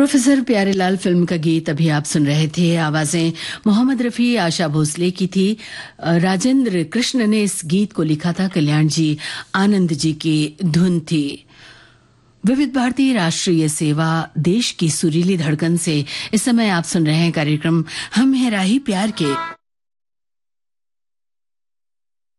Professor Pyarelal film का गीत अभी आप सुन रहे थे। आवाजें मोहम्मद रफी, आशा भोसले की थी। राजेंद्र कृष्ण ने इस गीत को लिखा था। कल्याण जी आनंद जी की धुन थी। विविध भारती राष्ट्रीय सेवा, देश की सुरीली धड़कन से इस समय आप सुन रहे हैं कार्यक्रम हम हैं राही प्यार के।